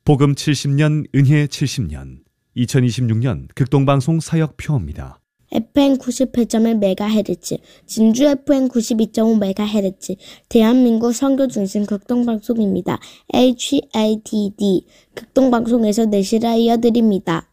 복음 70년, 은혜 70년, 2026년 극동방송 사역표입니다. FM 98.1MHz, 진주 FM 92.5MHz, 대한민국 선교중심 극동방송입니다. HATD, 극동방송에서 내시라 이어드립니다.